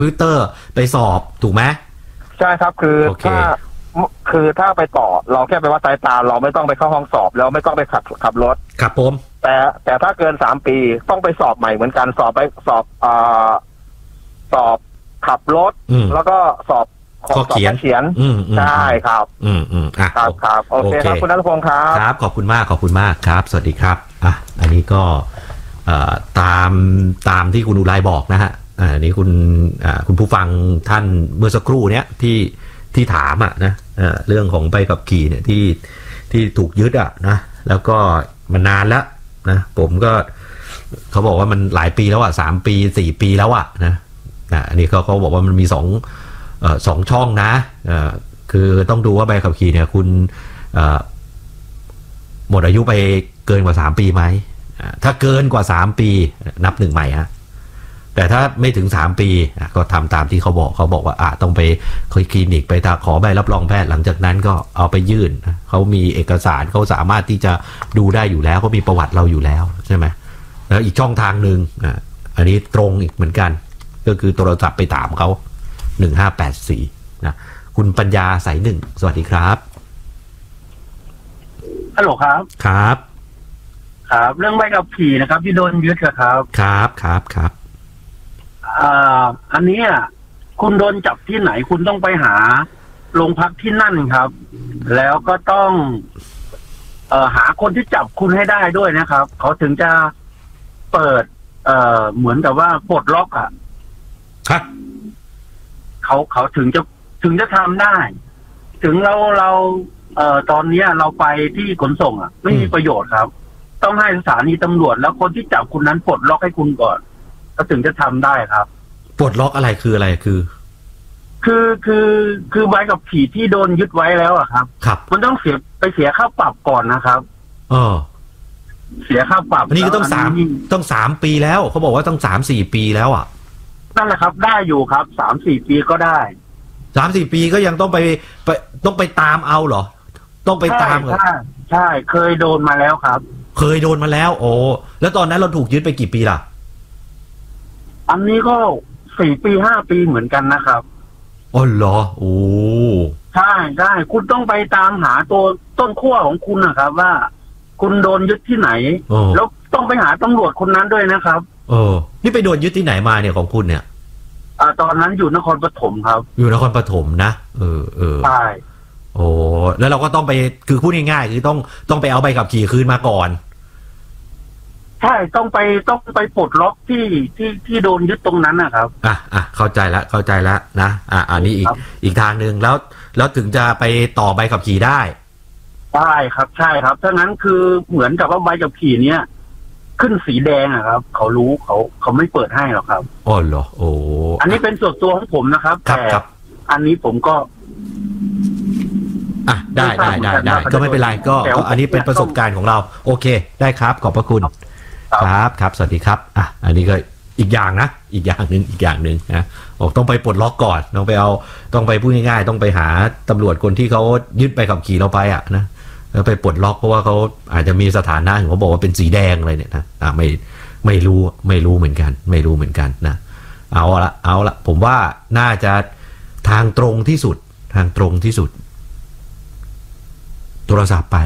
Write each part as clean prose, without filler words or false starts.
พิวเตอร์ไปสอบถูกไหมใช่ครับคือ ถ้าไปต่อเราแค่ไปวัดสายตาเราไม่ต้องไปเข้าห้องสอบแล้วไม่ต้องไปขับรถครับผมแต่ถ้าเกิน3 ปีต้องไปสอบใหม่เหมือนกันสอบขับรถแล้วก็สอบข้อเขียนใช่ครับครับโอเคครับคุณณัฐพงศ์ครับขอบคุณมากครับสวัสดีครับอันนี้ก็ตามที่คุณอุไรบอกนะฮะนี่คุณผู้ฟังท่านเมื่อสักครู่เนี้ยที่ถามนะเรื่องของใบขับขี่เนี่ยที่ถูกยึดนะแล้วก็มันนานแล้วนะผมก็เขาบอกว่ามันหลายปีแล้ว3 ปี4 ปีแล้วนะอันนี้เขาบอกว่ามันมี2 ช่องนะคือต้องดูว่าใบขับขี่เนี่ยคุณหมดอายุไปเกินกว่า3 ปีไหมถ้าเกินกว่า3 ปีนับ1ใหม่ฮะแต่ถ้าไม่ถึง3 ปีก็ทำตามที่เขาบอกว่าต้องไปคลินิกไปขอใบรับรองแพทย์หลังจากนั้นก็เอาไปยื่นเขามีเอกสารเขาสามารถที่จะดูได้อยู่แล้วเขามีประวัติเราอยู่แล้วใช่ไหมแล้วอีกช่องทางหนึ่งอันนี้ตรงอีกเหมือนกันก็คือโทรศัพท์ไปถามเขา1584นะคุณปัญญาสาย1สวัสดีครับฮัลโหลครับครับเรื่องใบขับขี่นะครับที่โดนยึดครับครับอันนี้คุณโดนจับที่ไหนคุณต้องไปหาโรงพักที่นั่นครับแล้วก็ต้องหาคนที่จับคุณให้ได้ด้วยนะครับเขาถึงจะเปิดเหมือนกับว่าปลดล็อกครับเขาถึงจะทำได้ถึงเราตอนนี้เราไปที่ขนส่งไม่มีประโยชน์ครับต้องให้สถานีตำรวจแล้วคนที่จับคุณนั้นปลดล็อกให้คุณก่อนก็ถึงจะทำได้ครับปลดล็อกอะไรคือใบขับขี่ที่โดนยึดไว้แล้วครับมันต้องเสียค่าปรับก่อนนะครับเสียค่าปรับอันนี้ก็ต้อง3 ปีแล้วเขาบอกว่าต้อง3-4 ปีแล้วนั่นแหละครับได้อยู่ครับ3-4 ปีก็ได้ 3-4 ปีก็ยังต้องไปตามเอาเหรอต้องไปตามเหรอใช่เคยโดนมาแล้วครับเคยโดนมาแล้วโอ้แล้วตอนนั้นเราถูกยึดไปกี่ปีล่ะอันนี้ก็4 ปี5 ปีเหมือนกันนะครับอ๋อเหรอโอ้ใช่คุณต้องไปตามหาตัวต้นขั้วของคุณนะครับว่าคุณโดนยึดที่ไหนแล้วต้องไปหาตำรวจคนนั้นด้วยนะครับนี่ไปโดนยึดที่ไหนมาเนี่ยของคุณเนี่ยตอนนั้นอยู่นครปฐมครับอยู่นครปฐมนะใช่โอ้แล้วเราก็ต้องไปคือพูดง่ายๆคือต้องไปเอาใบขับขี่คืนมาก่อนใช่ต้องไปปลดล็อกที่โดนยึดตรงนั้นนะครับเข้าใจแล้วนะอันนี้อีกทางหนึ่งแล้วถึงจะไปต่อใบขับขี่ได้ใช่ครับถ้างั้นคือเหมือนกับว่าใบขับขี่เนี้ยขึ้นสีแดงครับเขารู้เขาไม่เปิดให้หรอกครับอ๋อเหรอโอ้อันนี้เป็นส่วนตัวของผมนะครับแต่อันนี้ผมก็ได้ก็ไม่เป็นไรก็อันนี้เป็นประสบการณ์ของเราโอเคได้ครับขอบพระคุณครับสวัสดีครับอันนี้ก็อีกอย่างนะอีกอย่างหนึ่งนะต้องไปปลดล็อกก่อนต้องไปพูดง่ายๆต้องไปหาตำรวจคนที่เขายึดใบขับขี่เราไปนะแล้วไปปลดล็อกเพราะว่าเขาอาจจะมีสถานะเขาบอกว่าเป็นสีแดงอะไรเนี่ยนะไม่รู้เหมือนกันนะเอาละผมว่าน่าจะทางตรงที่สุดโทรศัพท์ไป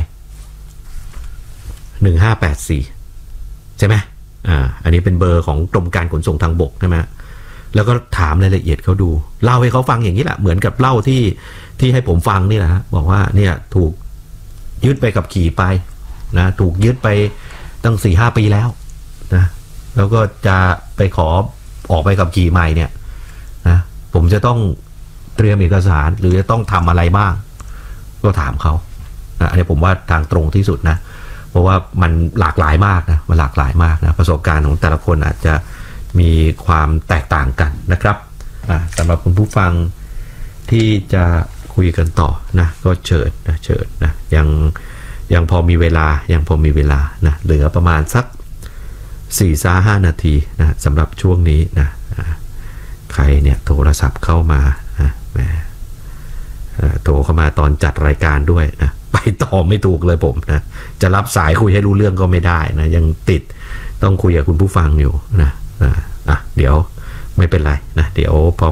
1584ใช่ไหมอันนี้เป็นเบอร์ของกรมการขนส่งทางบกใช่ไหมแล้วก็ถามรายละเอียดเขาดูเล่าให้เขาฟังอย่างนี้แหละเหมือนกับเล่าที่ให้ผมฟังนี่แหละบอกว่าเนี่ยถูกยึดไปกับขี่ไปนะถูกยึดไปตั้ง 4-5 ปีแล้วนะแล้วก็จะไปขอออกไปกับขี่ใหม่เนี่ยนะผมจะต้องเตรียมเอกสารหรือจะต้องทำอะไรบ้างก็ถามเขาอันนี้ผมว่าทางตรงที่สุดนะเพราะว่ามันหลากหลายมากนะประสบการณ์ของแต่ละคนอาจจะมีความแตกต่างกันนะครับสำหรับคุณผู้ฟังที่จะคุยกันต่อนะก็เชิญนะยังพอมีเวลานะเหลือประมาณสัก 4-5 นาทีนะสำหรับช่วงนี้นะใครเนี่ยโทรศัพท์เข้ามาโทรเข้ามาตอนจัดรายการด้วยนะไปต่อไม่ถูกเลยผมนะจะรับสายคุยให้รู้เรื่องก็ไม่ได้นะยังติดต้องคุยกับคุณผู้ฟังอยู่นะเดี๋ยวไม่เป็นไรนะเดี๋ยวพอ